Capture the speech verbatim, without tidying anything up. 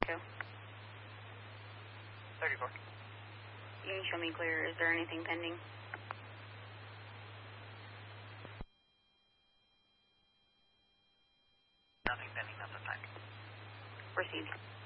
two. thirty-four. You can show me clear. Is there anything pending? Nothing pending at the time. Proceed.